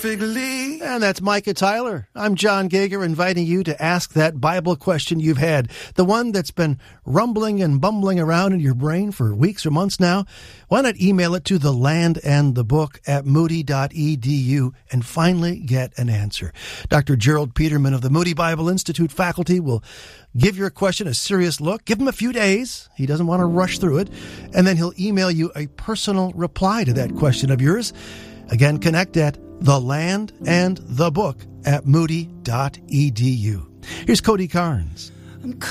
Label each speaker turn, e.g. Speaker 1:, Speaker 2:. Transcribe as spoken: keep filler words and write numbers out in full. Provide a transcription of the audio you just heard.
Speaker 1: perfectly.
Speaker 2: And that's Micah Tyler. I'm John Gager, inviting you to ask that Bible question you've had, the one that's been rumbling and bumbling around in your brain for weeks or months now. Why not email it to the land and the book at moody dot e d u and finally get an answer. Doctor Gerald Peterman of the Moody Bible Institute faculty will give your question a serious look. Give him a few days. He doesn't want to rush through it. And then he'll email you a personal reply to that question of yours. Again, connect at the land and the book at moody dot e d u. Here's Cody Carnes.